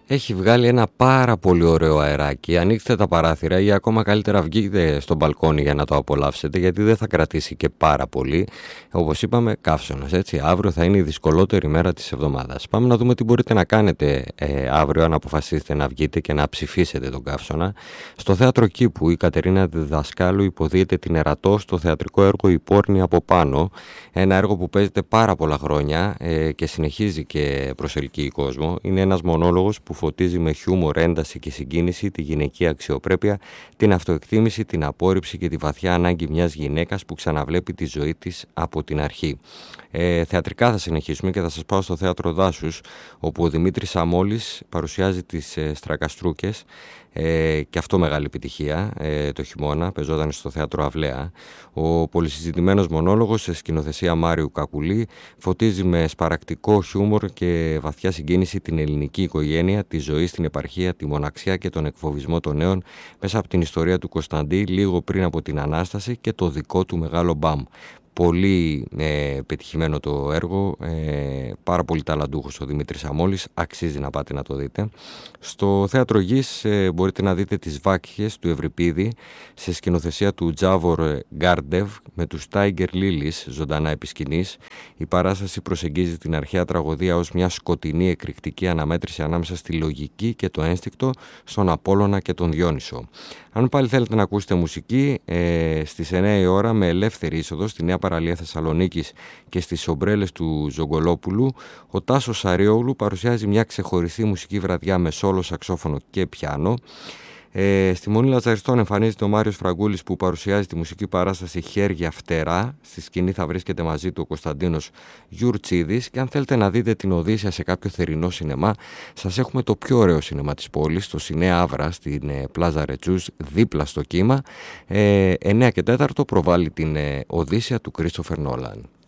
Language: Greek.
Έχει βγάλει ένα πάρα πολύ ωραίο αεράκι. Ανοίξτε τα παράθυρα ή ακόμα καλύτερα βγείτε στο μπαλκόνι για να το απολαύσετε, γιατί δεν θα κρατήσει και πάρα πολύ. Όπως είπαμε, καύσωνας, έτσι. Αύριο θα είναι η δυσκολότερη μέρα της εβδομάδας. Πάμε να δούμε τι μπορείτε να κάνετε αύριο, αν αποφασίσετε να βγείτε και να ψηφίσετε τον καύσωνα. Στο Θέατρο Κήπου η Κατερίνα Διδασκάλου υποδίεται την Ερατό στο θεατρικό έργο «Η Πόρνη από πάνω». Ένα έργο που παίζεται πάρα πολλά χρόνια και συνεχίζει και προσελκύει κόσμο. Είναι ένας μονόλογος που φωτίζει με χιούμορ, ένταση και συγκίνηση τη γυναικεία αξιοπρέπεια, την αυτοεκτίμηση, την απόρριψη και τη βαθιά ανάγκη μιας γυναίκας που ξαναβλέπει τη ζωή της από την αρχή. Θεατρικά θα συνεχίσουμε και θα σας πάω στο Θέατρο Δάσους, όπου ο Δημήτρης Σαμόλης παρουσιάζει τις Στρακαστρούκες. Και αυτό μεγάλη επιτυχία το χειμώνα, παίζονταν στο Θέατρο Αυλαία. Ο πολυσυζητημένος μονόλογος σε σκηνοθεσία Μάριου Κακουλή φωτίζει με σπαρακτικό χιούμορ και βαθιά συγκίνηση την ελληνική οικογένεια, τη ζωή στην επαρχία, τη μοναξιά και τον εκφοβισμό των νέων μέσα από την ιστορία του Κωνσταντή λίγο πριν από την Ανάσταση και το δικό του μεγάλο μπαμ. Πολύ πετυχημένο το έργο, πάρα πολύ ταλαντούχος ο Δημήτρης Σαμόλης, αξίζει να πάτε να το δείτε. Στο Θέατρο Γης μπορείτε να δείτε τις Βάκχες του Ευρυπίδη σε σκηνοθεσία του Τζάβορ Γκάρντεβ με τους Tiger Lilies ζωντανά επί σκηνής. Η παράσταση προσεγγίζει την αρχαία τραγωδία ως μια σκοτεινή εκρηκτική αναμέτρηση ανάμεσα στη λογική και το ένστικτο, στον Απόλλωνα και τον Διόνυσο. Αν πάλι θέλετε να ακούσετε μουσική, στις 9 η ώρα με ελεύθερη είσοδο στη Νέα Παραλία Θεσσαλονίκης και στις ομπρέλες του Ζογκολόπουλου, ο Τάσος Σαριόγλου παρουσιάζει μια ξεχωριστή μουσική βραδιά με σόλο, σαξόφωνο και πιάνο. Στη Μονή Λαζαριστών εμφανίζεται ο Μάριος Φραγκούλης που παρουσιάζει τη μουσική παράσταση «Χέρια Φτερά». Στη σκηνή θα βρίσκεται μαζί του ο Κωνσταντίνος Γιουρτσίδης και αν θέλετε να δείτε την Οδύσσεια σε κάποιο θερινό σινεμά, σας έχουμε το πιο ωραίο σινεμά της πόλης, το Σινέα Αύρα στην Πλάζα Ρετσούς, δίπλα στο Κύμα. 9 και 4 προβάλλει την Οδύσσεια του Κρίστοφερ Νόλαν.